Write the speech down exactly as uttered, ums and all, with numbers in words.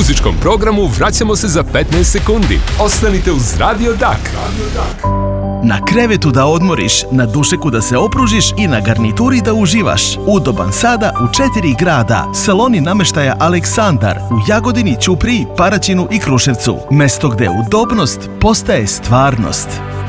muzičkom programu vraćamo se za petnaest sekundi. Ostanite uz Radio Dak. Na krevetu da odmoriš, na dušeku da se opružiš i na garnituri da uživaš. Udoban sada u četiri grada. Saloni namještaja Aleksandar u Jagodini, Ćupriji, Paraćinu i Kruševcu. Mesto gde udobnost postaje stvarnost.